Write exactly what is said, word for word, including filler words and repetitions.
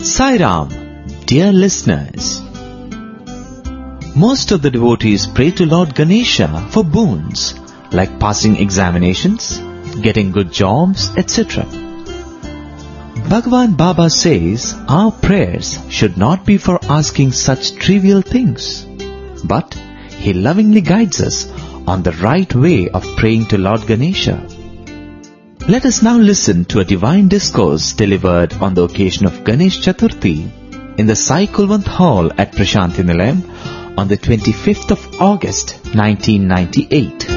Sai Ram, dear listeners. Most of the devotees pray to Lord Ganesha for boons like passing examinations, getting good jobs, et cetera. Bhagavan Baba says our prayers should not be for asking such trivial things, but he lovingly guides us on the right way of praying to Lord Ganesha. Let us now listen to a divine discourse delivered on the occasion of Ganesh Chaturthi in the Sai Kulwant Hall at Prashanti Nilayam on the twenty-fifth of August nineteen ninety-eight.